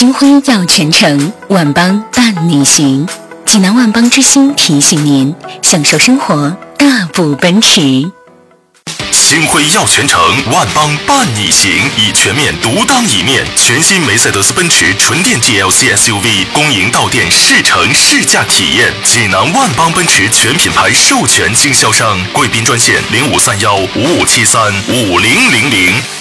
星辉耀全城，万邦伴你行。济南万邦之星提醒您，享受生活，大步奔驰。 星辉耀全城，万邦伴你行，以全面独当一面。全新梅赛德斯奔驰纯电 GLC SUV 恭迎到店试乘试驾体验。济南万邦奔驰全品牌授权经销商，贵宾专线053155735000。